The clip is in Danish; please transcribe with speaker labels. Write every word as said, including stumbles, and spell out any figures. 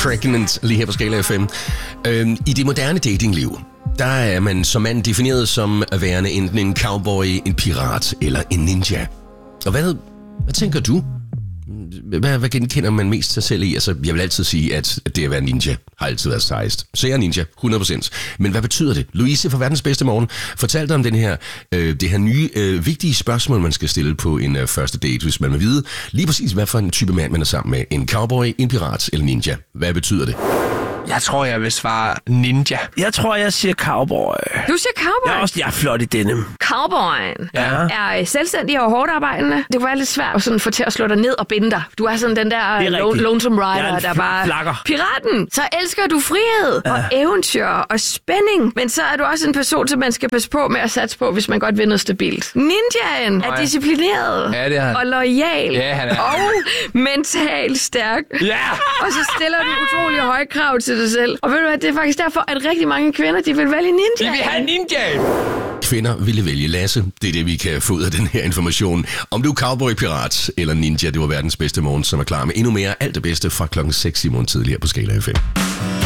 Speaker 1: Pregnant lige her på Skala F M. Øhm, I det moderne datingliv, der er man som mand defineret som at være enten en cowboy, en pirat eller en ninja. Og hvad, hvad tænker du? Hvad, hvad genkender man mest sig selv i? Altså, jeg vil altid sige, at det at være ninja har altid været sejst. Så jeg er ninja, hundrede procent. Men hvad betyder det? Louise fra Verdens Bedste Morgen fortalte om den her, øh, det her nye, øh, vigtige spørgsmål, man skal stille på en øh, første date, hvis man vil vide lige præcis, hvad for en type mand man er sammen med. En cowboy, en pirat eller ninja. Hvad betyder det?
Speaker 2: Jeg tror, jeg vil svare ninja.
Speaker 3: Jeg tror, jeg siger cowboy.
Speaker 4: Du siger cowboy?
Speaker 3: Jeg er også jeg er flot i denim.
Speaker 4: Cowboyen
Speaker 3: Ja.
Speaker 4: er selvstændig og hårdt arbejdende. Det kunne være lidt svært at sådan få til at slå dig ned og binde dig. Du er sådan den der lo- lonesome rider, der bare...
Speaker 3: flakker.
Speaker 4: Piraten, så elsker du frihed ja. og eventyr og spænding. Men så er du også en person, som man skal passe på med at satse på, hvis man godt vil noget stabilt. Ninjaen
Speaker 2: Nej.
Speaker 4: er disciplineret
Speaker 2: Ja, det er han.
Speaker 4: og loyal
Speaker 2: Ja, han er.
Speaker 4: og mentalt stærk.
Speaker 2: Ja!
Speaker 4: Og så stiller du utrolig høje krav til dig selv. Og ved du hvad, det er faktisk derfor, at rigtig mange kvinder, de vil vælge ninja.
Speaker 2: Vi vil have ninja!
Speaker 1: Kvinder ville vælge Lasse. Det er det, vi kan få ud af den her information. Om du er cowboy, pirat eller ninja, det var Verdens Bedste Morgen, som er klar med endnu mere alt det bedste fra klokken seks i morgen tidligere på Skala F M.